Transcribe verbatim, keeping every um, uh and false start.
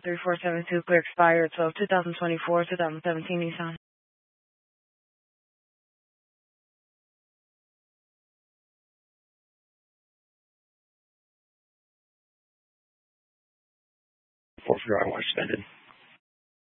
three four seven two, clear expired, so twenty twenty-four, twenty seventeen Nissan. Four for I want spending.